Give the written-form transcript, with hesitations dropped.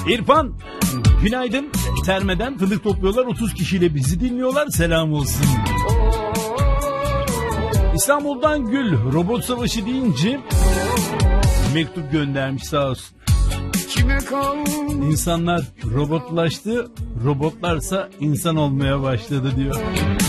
İrfan, günaydın. Termeden fındık topluyorlar. 30 kişiyle bizi dinliyorlar. Selam olsun. İstanbul'dan Gül, robot savaşı deyince mektup göndermiş, sağ olsun. İnsanlar robotlaştı, robotlarsa insan olmaya başladı diyor.